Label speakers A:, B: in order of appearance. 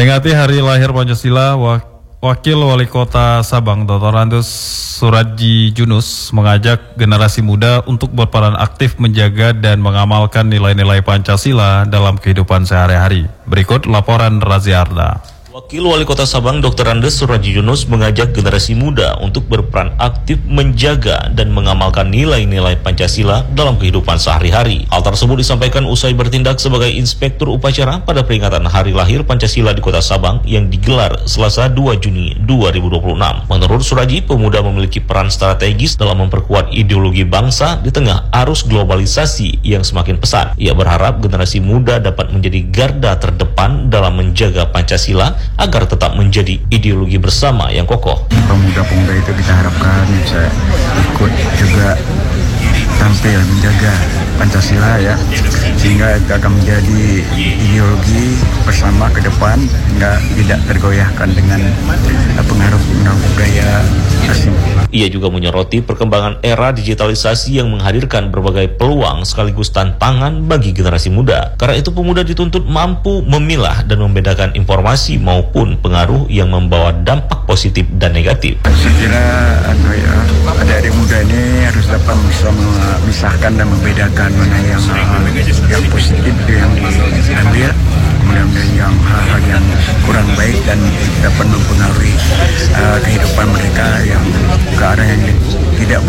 A: Memperingati Hari Lahir Pancasila, Wakil Wali Kota Sabang, Dr. Andes Suradji Junus, mengajak generasi muda untuk berperan aktif menjaga dan mengamalkan nilai-nilai Pancasila dalam kehidupan sehari-hari. Berikut laporan Raziarda.
B: Wakil Wali Kota Sabang Dr. Andes Suradji Junus mengajak generasi muda untuk berperan aktif menjaga dan mengamalkan nilai-nilai Pancasila dalam kehidupan sehari-hari. Hal tersebut disampaikan usai bertindak sebagai inspektur upacara pada peringatan Hari Lahir Pancasila di Kota Sabang yang digelar Selasa 2 Juni 2026. Menurut Suradji, pemuda memiliki peran strategis dalam memperkuat ideologi bangsa di tengah arus globalisasi yang semakin pesat. Ia berharap generasi muda dapat menjadi garda terdepan dalam menjaga Pancasila agar tetap menjadi ideologi bersama yang kokoh.
C: Pemuda-pemuda itu kita harapkan bisa ikut juga tampil menjaga Pancasila ya, sehingga itu akan menjadi ideologi bersama ke depan, tidak tergoyahkan dengan pengaruh budaya asing.
B: Ia juga menyoroti perkembangan era digitalisasi yang menghadirkan berbagai peluang sekaligus tantangan bagi generasi muda. Karena itu pemuda dituntut mampu memilah dan membedakan informasi maupun pengaruh yang membawa dampak positif dan negatif.
C: Saya kira adik-adik muda ini harus dapat bisa memisahkan dan membedakan mana yang positif itu yang diambil, kemudian yang hal-hal yang kurang baik dan dapat mempengaruhi kehidupan mereka yang ke arah yang tidak